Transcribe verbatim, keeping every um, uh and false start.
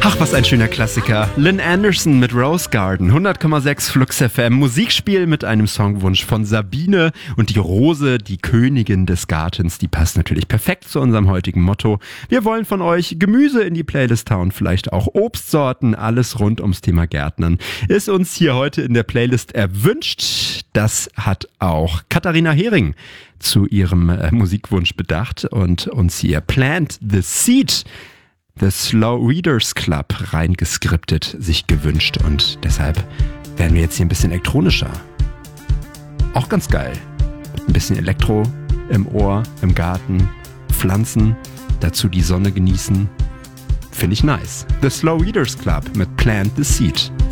Ach, was ein schöner Klassiker. Lynn Anderson mit Rose Garden, hundert Komma sechs Flux F M. Musikspiel mit einem Songwunsch von Sabine. Und die Rose, die Königin des Gartens, die passt natürlich perfekt zu unserem heutigen Motto. Wir wollen von euch Gemüse in die Playlist hauen, vielleicht auch Obstsorten, alles rund ums Thema Gärtnern. Ist uns hier heute in der Playlist erwünscht. Das hat auch Katharina Hering zu ihrem äh, Musikwunsch bedacht und uns hier Plant the Seed, The Slow Readers Club, reingeskriptet, sich gewünscht. Und deshalb werden wir jetzt hier ein bisschen elektronischer. Auch ganz geil. Ein bisschen Elektro im Ohr, im Garten, Pflanzen, dazu die Sonne genießen. Finde ich nice. The Slow Readers Club mit Plant the Seed.